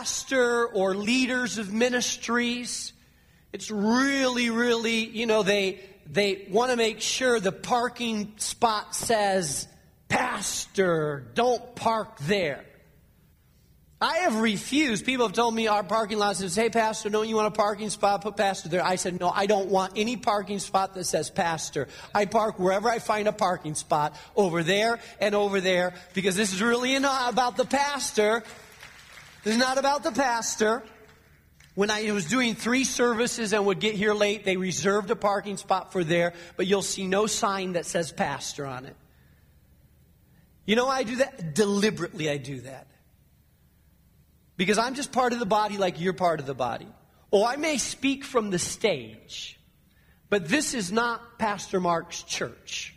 pastor or leaders of ministries, it's really, they want to make sure the parking spot says, "Pastor, don't park there." I have refused. People have told me our parking lot says, "Hey, Pastor, don't you want a parking spot? Put Pastor there." I said, "No, I don't want any parking spot that says Pastor. I park wherever I find a parking spot, over there and over there, because this is really not about the pastor. This is not about the pastor." When I was doing 3 services and would get here late, they reserved a parking spot for there, but you'll see no sign that says Pastor on it. You know why I do that? Deliberately I do that. Because I'm just part of the body like you're part of the body. Oh, I may speak from the stage, but this is not Pastor Mark's church.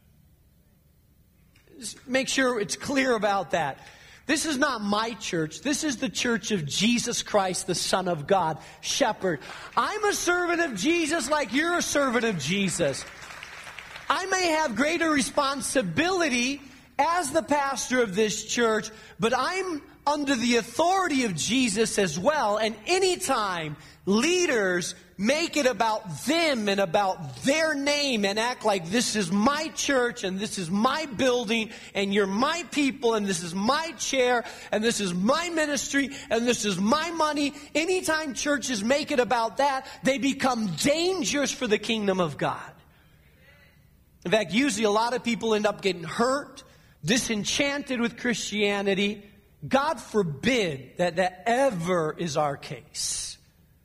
Just make sure it's clear about that. This is not my church. This is the church of Jesus Christ, the Son of God, Shepherd. I'm a servant of Jesus like you're a servant of Jesus. I may have greater responsibility as the pastor of this church, but I'm under the authority of Jesus as well. And anytime leaders make it about them and about their name and act like this is my church and this is my building and you're my people and this is my chair and this is my ministry and this is my money, anytime churches make it about that, they become dangerous for the kingdom of God. In fact, usually a lot of people end up getting hurt, disenchanted with Christianity. God forbid that that ever is our case.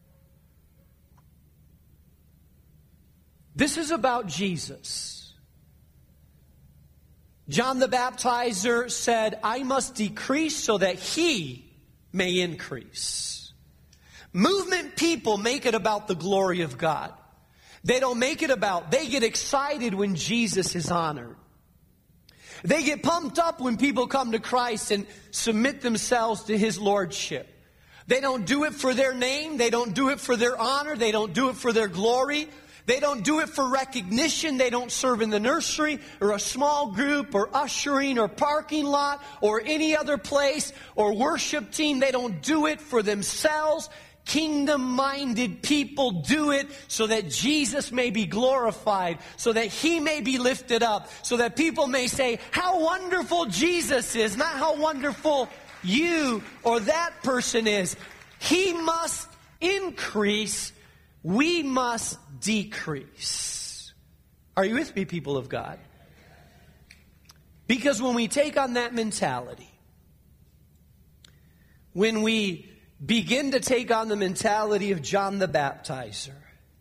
This is about Jesus. John the Baptizer said, "I must decrease so that He may increase." Movement people make it about the glory of God. They don't make it about, they get excited when Jesus is honored. They get pumped up when people come to Christ and submit themselves to His lordship. They don't do it for their name. They don't do it for their honor. They don't do it for their glory. They don't do it for recognition. They don't serve in the nursery or a small group or ushering or parking lot or any other place or worship team. They don't do it for themselves. Kingdom-minded people do it so that Jesus may be glorified, so that He may be lifted up, so that people may say, "How wonderful Jesus is," not how wonderful you or that person is. He must increase, we must decrease. Are you with me, people of God? Because when we take on that mentality, when we begin to take on the mentality of John the Baptizer,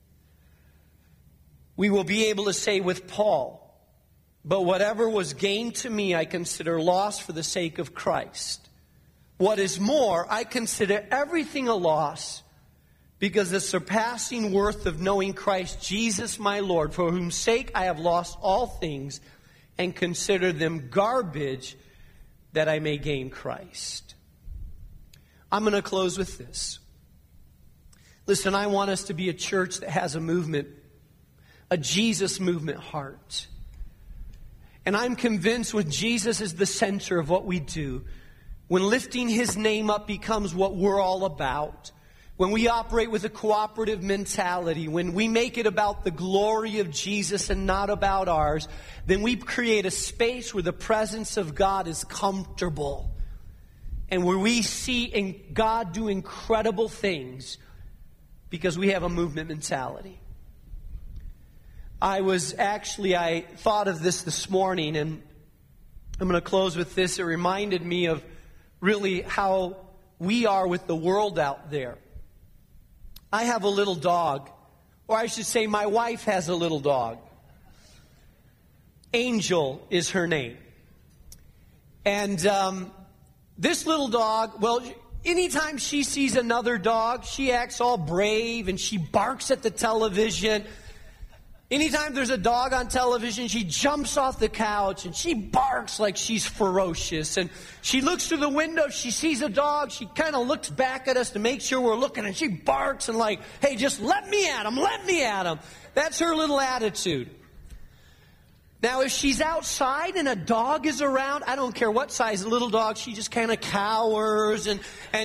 we will be able to say with Paul, "But whatever was gained to me, I consider loss for the sake of Christ. What is more, I consider everything a loss because the surpassing worth of knowing Christ Jesus my Lord, for whose sake I have lost all things and consider them garbage that I may gain Christ." I'm going to close with this. Listen, I want us to be a church that has a movement, a Jesus movement heart. And I'm convinced when Jesus is the center of what we do, when lifting His name up becomes what we're all about, when we operate with a cooperative mentality, when we make it about the glory of Jesus and not about ours, then we create a space where the presence of God is comfortable. And where we see God do incredible things because we have a movement mentality. I thought of this morning, and I'm going to close with this. It reminded me of really how we are with the world out there. I have a little dog, or I should say my wife has a little dog. Angel is her name. And this little dog, well, anytime she sees another dog, she acts all brave and she barks at the television. Anytime there's a dog on television, she jumps off the couch and she barks like she's ferocious. And she looks through the window, she sees a dog, she kind of looks back at us to make sure we're looking, and she barks and like, "Hey, just let me at him, let me at him." That's her little attitude. Now, if she's outside and a dog is around, I don't care what size little dog, she just kind of cowers and